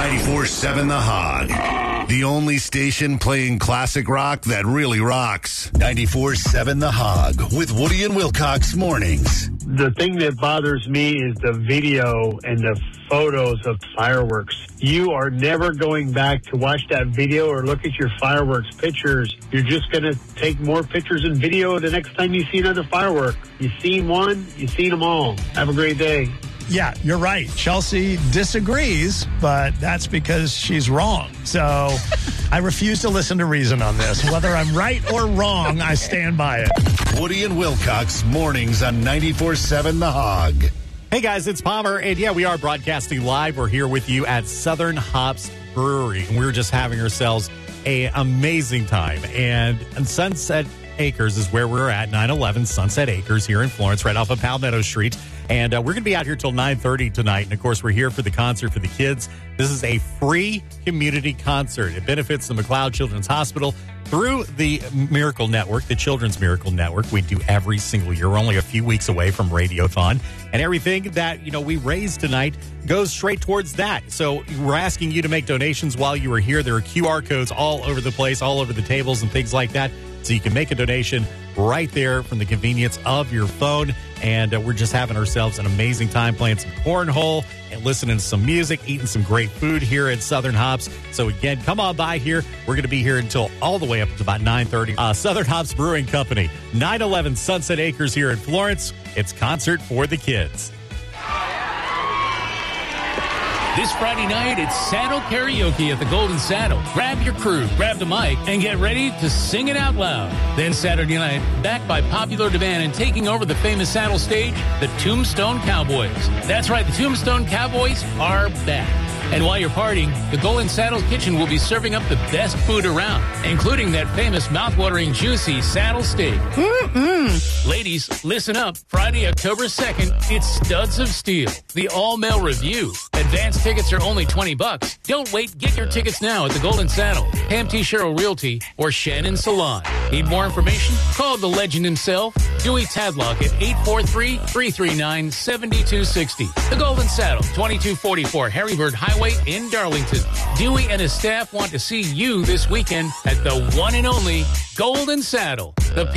94.7 The Hog. The only station playing classic rock that really rocks. 94.7 The Hog with Woody and Wilcox mornings. The thing that bothers me is the video and the photos of fireworks. You are never going back to watch that video or look at your fireworks pictures. You're just going to take more pictures and video the next time you see another firework. You seen one, you seen them all. Have a great day. Yeah, you're right. Chelsea disagrees, but that's because she's wrong. So I refuse to listen to reason on this. Whether I'm right or wrong, I stand by it. Woody and Wilcox mornings on 94.7 The Hog. Hey guys, it's Palmer, and yeah, we are broadcasting live. We're here with you at Southern Hops Brewery, and we're just having ourselves an amazing time. And Sunset Acres is where we're at, 911 Sunset Acres here in Florence, right off of Palmetto Street. And we're going to be out here till 9:30 tonight. And, of course, we're here for the concert for the kids. This is a free community concert. It benefits the McLeod Children's Hospital through the Miracle Network, the Children's Miracle Network. We do every single year. We're only a few weeks away from Radiothon. And everything that, we raise tonight goes straight towards that. So we're asking you to make donations while you are here. There are QR codes all over the place, all over the tables and things like that. So you can make a donation right there from the convenience of your phone. And we're just having ourselves an amazing time playing some cornhole and listening to some music, eating some great food here at Southern Hops. So, again, come on by here. We're going to be here until all the way up to about 9:30. Southern Hops Brewing Company, 911 Sunset Acres here in Florence. It's Concert for the Kids. This Friday night, it's Saddle Karaoke at the Golden Saddle. Grab your crew, grab the mic, and get ready to sing it out loud. Then Saturday night, backed by popular demand and taking over the famous Saddle stage, the Tombstone Cowboys. That's right, the Tombstone Cowboys are back. And while you're partying, the Golden Saddle Kitchen will be serving up the best food around, including that famous mouthwatering, juicy saddle steak. Ladies, listen up. Friday, October 2nd, it's Studs of Steel, the all-male review. Advance tickets are only $20. Don't wait. Get your tickets now at the Golden Saddle, Pam T. Sherrill Realty, or Shannon Salon. Need more information? Call the legend himself, Dewey Tadlock, at 843-339-7260. The Golden Saddle, 2244 Harrybird Highway in Darlington. Dewey and his staff want to see you this weekend at the one and only Golden Saddle.